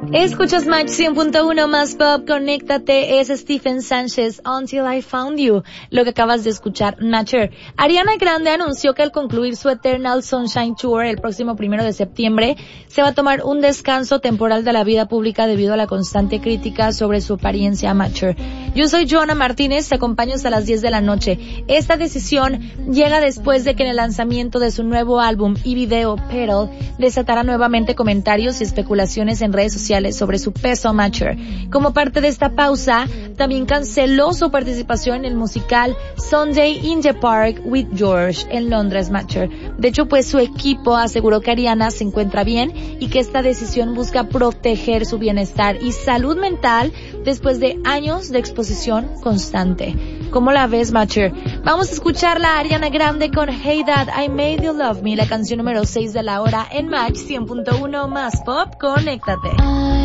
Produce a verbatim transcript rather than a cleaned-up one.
Escuchas Match cien punto uno más pop, conéctate, es Stephen Sánchez, Until I Found You, lo que acabas de escuchar, Nature. Ariana Grande anunció que al concluir su Eternal Sunshine Tour el próximo primero de septiembre, se va a tomar un descanso temporal de la vida pública debido a la constante crítica sobre su apariencia Mature. Yo soy Joana Martínez, te acompaño hasta las diez de la noche. Esta decisión llega después de que en el lanzamiento de su nuevo álbum y video, Petal, desatara nuevamente comentarios y especulaciones en redes sociales sobre su peso Mature. Como parte de esta pausa, también canceló su participación en el musical Sunday in the Park with George en Londres Mature. De hecho, pues su equipo aseguró que Ariana se encuentra bien y que esta decisión busca proteger su bienestar y salud mental después de años de exposición constante. ¿Cómo la ves, Mature? Vamos a escuchar la Ariana Grande con Hey Dad, I Made You Love Me, la canción número seis de la hora en Match cien punto uno más pop, conéctate.